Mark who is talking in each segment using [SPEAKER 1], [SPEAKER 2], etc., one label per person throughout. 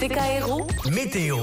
[SPEAKER 1] DKRO
[SPEAKER 2] Météo.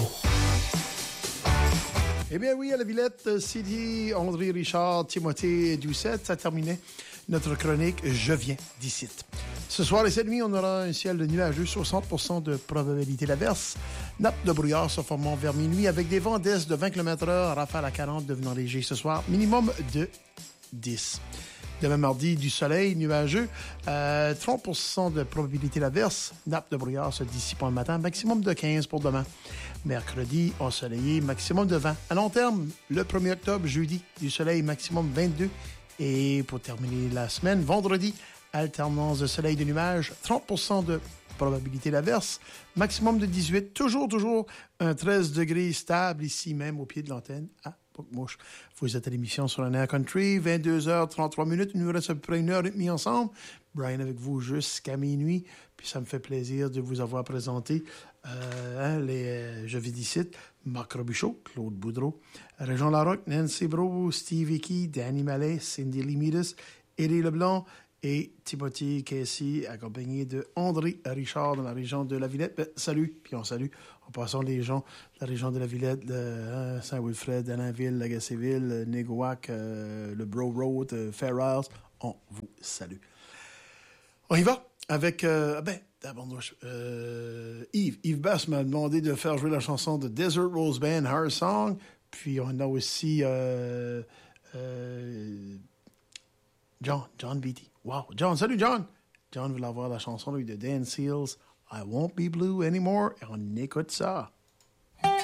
[SPEAKER 3] Eh bien oui, à la Villette City, André Richard, Timothée Doucette, ça terminait notre chronique « Je viens d'ici ». Ce soir et cette nuit, on aura un ciel nuageux, 60% de probabilité d'averse. Nappe de brouillard se formant vers minuit avec des vents d'est de 20 km/h, rafales à 40 devenant légers ce soir, minimum de 10. Demain mardi, du soleil nuageux, 30% de probabilité d'averse, nappe de brouillard se dissipant le matin, maximum de 15 pour demain. Mercredi, ensoleillé, maximum de 20. À long terme, le 1er octobre, jeudi, du soleil, maximum 22. Et pour terminer la semaine, vendredi, alternance de soleil et de nuages, 30% de probabilité d'averse, maximum de 18. Toujours un 13 degrés stable ici même au pied de l'antenne à Pocmouche. Vous êtes à l'émission sur la Air Country, 22h33. Il nous reste à peu près 1h30 ensemble. Brian avec vous jusqu'à minuit. Puis ça me fait plaisir de vous avoir présenté les Je vis d'ici. Marc Robichaud, Claude Boudreau, Réjean Larocque, Nancy Bro, Steve Hickey, Danny Mallet, Cindy Limides, Eddie Leblanc et Timothy Casey, accompagné de André Richard dans la région de la Villette. Salut, puis on salue en passant les gens de la région de la Villette, de Saint-Wilfred, Alainville, Lagacéville, Négoac, le Bro Road, Fair Isles. On vous salue. On y va avec Yves Bass m'a demandé de faire jouer la chanson de Desert Rose Band, Her Song. Puis on a aussi John Beatty. Wow, John, salut John! John voulait avoir la chanson de Dan Seals, I Won't Be Blue Anymore, et on écoute ça.